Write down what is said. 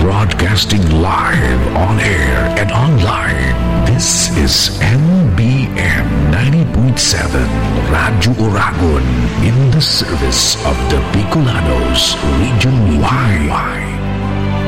Broadcasting live on air and online. This is MBM 90.7 Radyo Oragon in the service of the Bicolanos region-wide.